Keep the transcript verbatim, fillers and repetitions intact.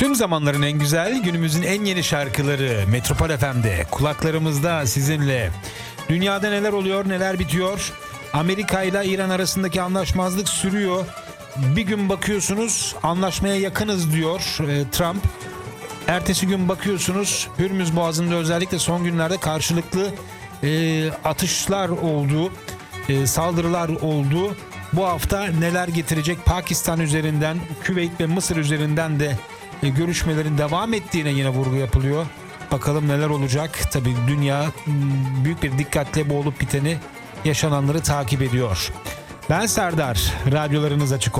Tüm zamanların en güzel, günümüzün en yeni şarkıları Metropol F M'de, kulaklarımızda sizinle. Dünyada neler oluyor, neler bitiyor? Amerika ile İran arasındaki anlaşmazlık sürüyor. Bir gün bakıyorsunuz anlaşmaya yakınız diyor e, Trump. Ertesi gün bakıyorsunuz Hürmüz Boğazı'nda özellikle son günlerde karşılıklı e, atışlar oldu, e, saldırılar oldu. Bu hafta neler getirecek? Pakistan üzerinden, Küveyt ve Mısır üzerinden de e, görüşmelerin devam ettiğine yine vurgu yapılıyor. Bakalım neler olacak? Tabii dünya m, büyük bir dikkatle bu olup biteni, yaşananları takip ediyor. Ben Serdar, radyolarınız açık.